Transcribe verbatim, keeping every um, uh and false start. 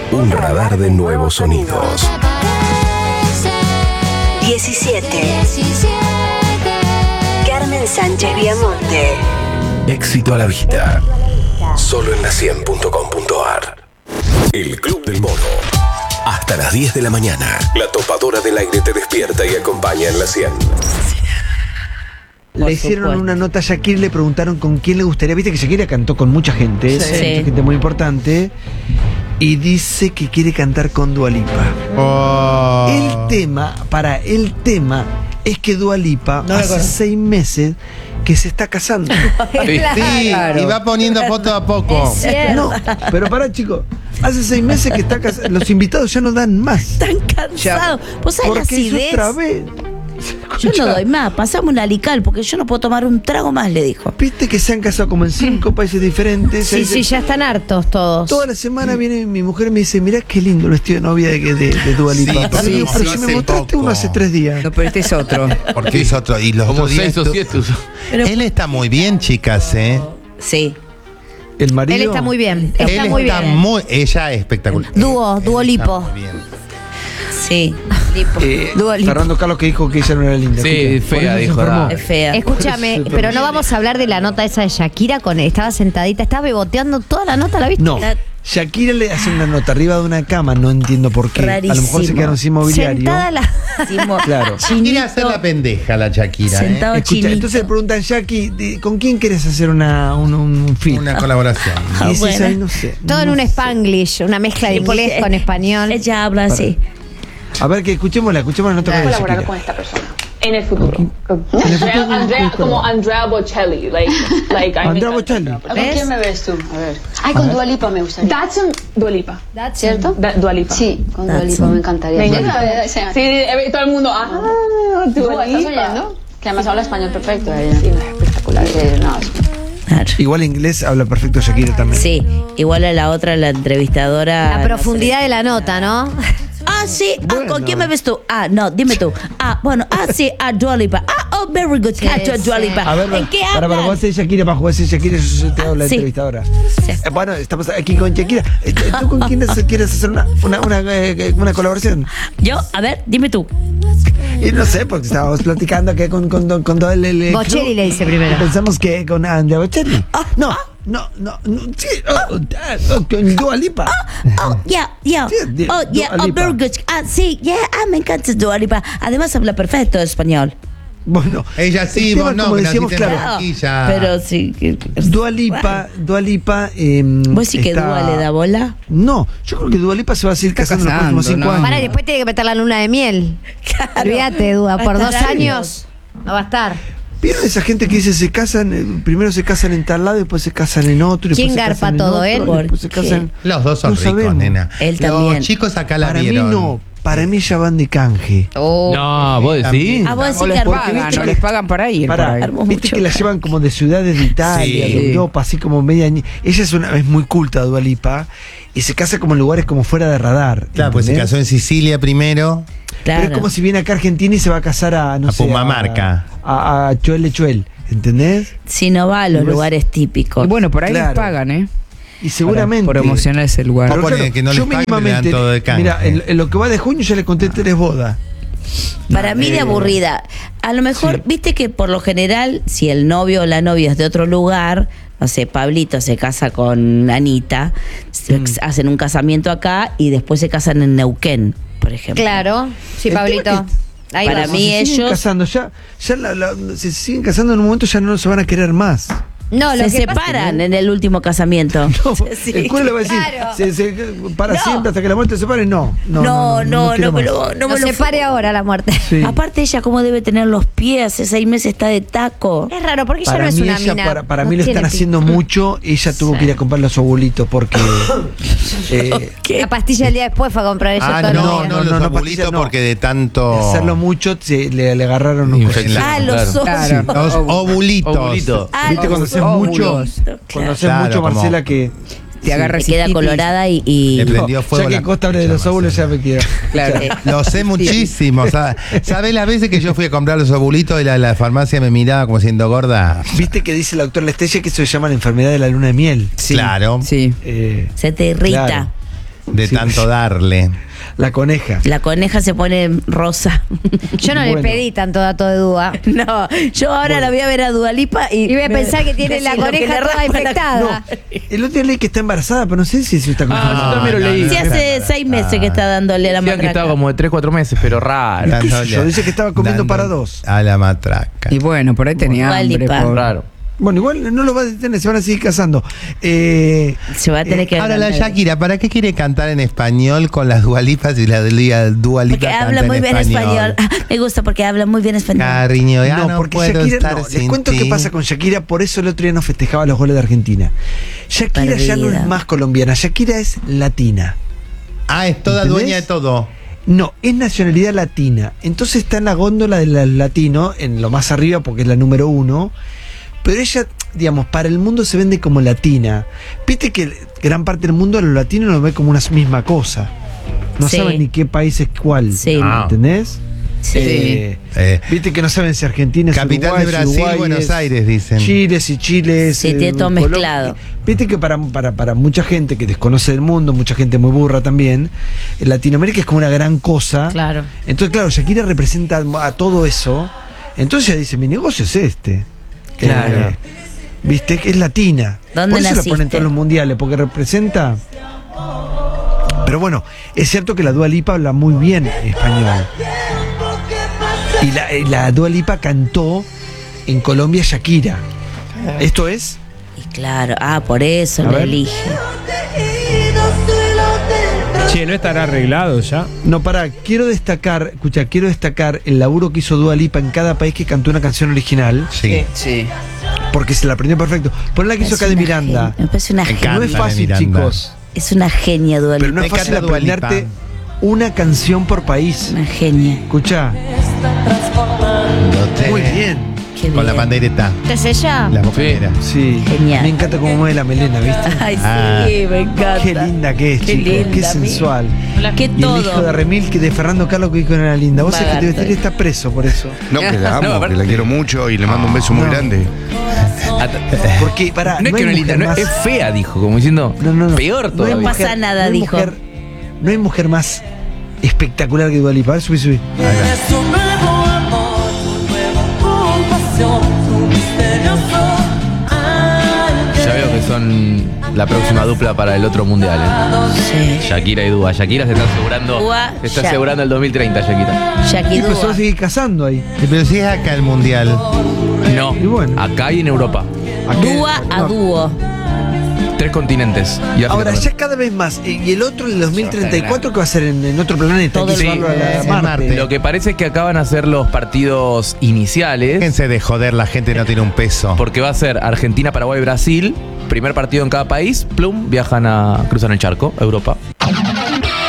Un radar de nuevos sonidos. diecisiete. Carmen Sánchez Viamonte. Éxito a la vista. Solo en la cien punto com punto ar. El Club del Mono. Hasta las diez de la mañana. La topadora del aire te despierta y acompaña en la cien. Le hicieron una nota a Shakira y le preguntaron con quién le gustaría. Viste que Shakira cantó con mucha gente, Sí. mucha gente muy importante. Y dice que quiere cantar con Dua Lipa. Oh. El tema, para el tema, es que Dua Lipa No me hace acuerdo. seis meses que se está casando. Sí, y va poniendo foto a poco. No, pero pará, chicos. Hace seis meses que está casado. Los invitados ya no dan más. Están cansados. ¿Vos sabés la Porque hizo acidez? otra vez. Yo no doy más. Pasame un alical porque yo no puedo tomar un trago más, le dijo. Viste que se han casado como en cinco países diferentes. Sí, Ahí sí, se- ya están hartos todos. Toda la semana viene mi mujer y me dice, mirá qué lindo el vestido de novia de, de, de Dua Lipa. Sí, Pero sí, digo, sí, pero si hace me mostraste poco. uno hace tres días. No, pero este es otro. Porque es otro. Y los Como otros días seis o estu- siete usó. Pero- Él está muy bien, chicas, ¿eh? Sí. El marido. Él está muy bien. Está Él muy está bien. muy. Ella es espectacular. Dúo, Él dúo está lipo. muy bien. Sí. Lipo. Eh, Dua Lipa. Fernando Carlos que dijo que ella no era linda. Sí, Escucha, fea, por eso se dijo, enfermó. da. Es fea. Escúchame, Súper pero no bien. vamos a hablar de la nota esa de Shakira. Con, estaba sentadita, estaba beboteando toda la nota, ¿la viste? No, Shakira le hace una nota arriba de una cama, no entiendo por qué. A lo mejor se Rarísimo. quedaron sin mobiliario. Sentada la... Claro. Quiere hacer la pendeja la Shakira, ¿eh? Sentado Escucha, chinito. entonces le preguntan, Jackie, ¿de- ¿con quién quieres hacer una, un, un film? Una colaboración. Ah, y dices, bueno. "Ay, no sé. Todo en no un sé". Spanglish, una mezcla de Sí, porque inglés con español. Ella habla así. A ver, que escuchémosla, escuchemos la nota con colaborar Shakira. con esta persona en el futuro. En el futuro, Andrea, Andrea- ¿cómo? como Andrea Bocelli, like, like, a mí me Andrea encanta Bocelli. esa persona. ¿Con quién me ves tú? A ver. Ay, con Dua Lipa me gustaría. That's un Dua Lipa, ¿Cierto? Da- Dua Lipa. Sí, con Dua That's Lipa un- me encantaría. Me Sí, encanta. la- o sea, Sí, eh, todo el mundo, ah, Dua Dua, ¿estás Lipa. oyendo? Que además habla español perfecto ella. Sí, no, es espectacular. Sí, no, es- Claro. Igual inglés habla perfecto Shakira también. Sí, igual a la otra, la entrevistadora. La profundidad de la nota, ¿no? Ah, sí. Ah, Bueno. ¿con quién me ves tú? Ah, no, dime tú. Ah, bueno, ah, sí, a Dua Lipa. Ah, oh, very good. Cacho a Dua sí. Lipa. A ver, ¿En qué para, para hablan? vos ser Shakira, para jugar ser Shakira, yo te hago la Sí. entrevistadora. Sí. Eh, bueno, estamos aquí con Shakira. Eh, ¿Tú con quién es- quieres hacer una, una, una, eh, una colaboración? Yo, a ver, dime tú. Y no sé, porque estábamos platicando que con, con, con, con todo el, el Bocelli crew, le dice primero. y pensamos que con Andrea Bocelli. No, no, no, no, sí, oh, ah, oh, con Dua Lipa. Oh, yeah, yeah. Sí, de- Oh, yeah, Dua oh, Lipa. very good. Ah, sí, yeah, ah, me encanta Dua Lipa. Además habla perfecto español. Bueno, Ella sí, el tema, vos no, como que decíamos, naciste en claro, Barranquilla. Pero sí. que- Dua Lipa, Dua Lipa. Eh, ¿Vos sí que está- Dua le da bola? No, yo creo que Dua Lipa se va a seguir Está casando en los próximos casando, cinco ¿no? años. Para, y después tiene que meter la luna de miel. Olvídate, Dua, Va a por estar dos años. años no va a estar. ¿Vieron esa gente que dice se casan, eh, primero se casan en tal lado, después se casan en otro, y ¿Quién después se garpa casan en todo, otro, él? y después se ¿Por qué? casan? Los dos son No ricos, sabemos. nena. Él Los también. chicos acá la Para vieron. mí no, para mí ya van de canje. No, vos decís. Ah, vos decís O que les armó- pagan, viste o que- les pagan para ir. Pará, por ahí. Armó viste mucho que la llevan como de ciudades de Italia, Sí. de Europa, así como media. ñe- Ella es una es muy culta, Dua Lipa, y se casa como en lugares como fuera de radar. Claro, pues se ¿entendés? casó en Sicilia primero. Claro. Pero es como si viene acá a Argentina y se va a casar a, no A sé, Pumamarca. A, a, a Chuel de Chuel, ¿entendés? Si no va a los Y vos- lugares típicos. Y bueno, por ahí Claro. les pagan, ¿eh? Y seguramente. Por promocionar ese lugar. Pero Vos claro, ponés que no yo les paguen, le dan mínimamente, todo de canje. mira, en, en lo que va de junio ya le conté tres bodas. Para mí de Eh, aburrida. A lo mejor, sí. viste que por lo general, si el novio o la novia es de otro lugar, no sé, Pablito se casa con Anita, se- Mm. hacen un casamiento acá y después se casan en Neuquén, por ejemplo. Claro, sí, El tema Pablito. es Ahí para vamos. mí se siguen ellos- casando, ya, ya la- la- se siguen casando en un momento, ya no se van a querer más. No, lo Se que pasa- separan en el último casamiento. No, Sí. el cura le va a decir, Claro. se, se- para No. siempre hasta que la muerte se separe. No, no, No, no, no, quiero me más. lo, no No me lo se pare ahora la muerte. Sí. Aparte ella cómo debe tener los pies, hace seis meses está de taco. Es raro, porque ella Para no es mí, una ella, mina. para, para no mí lo tiene están pi- haciendo mucho. Ella tuvo que ir a comprarle a su abuelito porque. eh, ¿Qué? La pastilla el día después fue a comprar ella Ah, todos no, los no, días. no, los no, no, abuelitos Patricia, no. porque de tanto. de hacerlo mucho se, le, le agarraron un Infección. Ah, los ojos. Claro. Los ovulitos. Ovulito. Ah, Viste cuando los haces ojos. mucho, Claro. cuando haces Claro, mucho, como- Marcela, que. Te agarra Se queda cistitis. colorada y, y- Le prendió fuego Ya que la Costa habla de concha, los óvulos, ya me quedo. Claro. Eh, Lo sé muchísimo. ¿Sabes las veces que yo fui a comprar los ovulitos y la, la farmacia me miraba como siendo gorda? Viste que dice la doctora Lestella que eso se llama la enfermedad de la luna de miel. Claro. Sí. Eh, se te irrita. Claro. De Sí. tanto darle. La coneja. La coneja se pone rosa. Yo no Bueno. le pedí tanto dato de Dúa. No, yo ahora la voy a ver a Dua Lipa y, Y voy a pensar que tiene la lo que coneja le toda raspa la- infectada. El otro día leí que está embarazada, pero no sé si se está Ah, confundiendo. yo también lo leí. Sí, hace seis meses que está dándole la Decían que matraca. estaba como de tres, cuatro meses, pero raro. ¿Qué sé yo? Dice que estaba comiendo Dando para dos. A la matraca. Y bueno, por ahí tenía Dua hambre. Lipa. pobre. Raro. Bueno, igual no lo va a detener, se van a seguir casando. Eh, Se va a tener que Ahora la agrandar. Shakira, ¿para qué quiere cantar en español con las Dualipas y la Dua Dua Lipa Porque canta habla en muy bien español. Ah, me gusta porque habla muy bien español. Cariño, ya no, no, porque puedo Shakira, estar no, les sin cuento ti. qué pasa con Shakira, por eso el otro día no festejaba los goles de Argentina. Shakira ya no Perdida. es más colombiana, Shakira es latina. Ah, es toda ¿Entendés? dueña de todo. No, es nacionalidad latina. Entonces está en la góndola del latino, en lo más arriba porque es la número uno. Pero ella, digamos, para el mundo se vende como latina. Viste que gran parte del mundo a los latinos lo ve como una misma cosa. No Sí. saben ni qué país es cuál. Sí. Ah. ¿Entendés? Sí. Eh, Eh, Viste que no saben si Argentina es Capital Uruguay, de si Brasil, Uruguay Buenos es Aires, dicen. Chile, si Chile es, Sí, tiene todo Colombia. mezclado. Viste que para, para, para mucha gente que desconoce el mundo, mucha gente muy burra también, eh, Latinoamérica es como una gran cosa. Claro. Entonces, claro, Shakira representa a todo eso. Entonces ella dice, mi negocio es este. Claro. Eh, Viste, que es latina. ¿Dónde Por eso la naciste? ponen en todos los mundiales, porque representa. Pero bueno, es cierto que la Dua Lipa habla muy bien español. Y la, y la Dua Lipa cantó en Colombia Shakira. ¿Esto es? Y claro, ah, por eso A lo ver. elige. Che, ¿no estará arreglado ya? No, pará, quiero destacar, escucha, quiero destacar el laburo que hizo Dua Lipa en cada país que cantó una canción original, Sí. Sí. porque se la aprendió perfecto. Por la que hizo Es acá de una Miranda. genia. Me parece una Me genia. No es encanta de fácil, Miranda. chicos. Es una genia, Dua Pero Lipa. no es Me fácil encanta Dua Lipa. aprenderte una canción por país. Una genia. Escucha, Dote. muy bien. Qué Con la bien. pandereta. ¿Te es ella? La bocanera. Sí, Genial. me encanta cómo mueve la melena, ¿viste? Ay, sí, Ah. me encanta. Qué linda que es, Qué chicos, qué linda, sensual. Qué Y el hijo de todo. Remil, que de Fernando Carlos, que dijo que era linda. Vos sabés que Lagarto. Tebeteri está preso por eso. No, que la amo, No, aparte- que la quiero mucho y le mando un beso muy No. grande. Porque, pará, No es no que hay no es linda, mujer no, más- es fea, dijo, como diciendo. No, no, no. Peor No hay todavía. No pasa mujer- nada, no hay dijo. mujer- no hay mujer más espectacular que Dua Lipa. A ver, subí, subí. Ya veo que son la próxima dupla para el otro mundial. ¿eh? Sí. Shakira y Dua. Shakira se está asegurando. Dua, se está Shak. asegurando el dos mil treinta, Shakira. Jackie Y pues se va Dua. a seguir casando ahí. Sí, pero si es acá el mundial. No. Y bueno. Acá y en Europa. Aquel- Dúa a no. dúo. Tres continentes. Y África Ahora, también. ya cada vez más. Y y el otro, el dos mil treinta y cuatro, que va a ser en, en otro planeta. Todo que el llevarlo a la en Marte. Marte. Lo que parece es que acá van a ser los partidos iniciales. Déjense de joder, la gente no tiene un peso. Porque va a ser Argentina, Paraguay, Brasil. Primer partido en cada país. Plum, viajan a. cruzan el charco, a Europa.